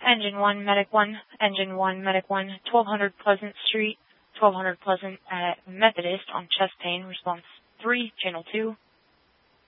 Engine 1, Medic 1, Engine 1, Medic 1, 1200 Pleasant Street, 1200 Pleasant Methodist on chest pain, response 3, channel 2.